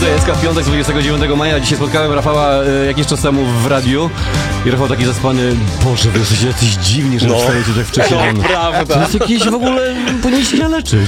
Krajewska w piątek 29 maja. Dzisiaj spotkałem Rafała jakiś czas temu w radiu i Rafał taki zaspany, Boże, wy jesteście jacyś dziwni, że wstajecie tak wcześnie. Prawda. To jest jakieś w ogóle, powinniście się leczyć.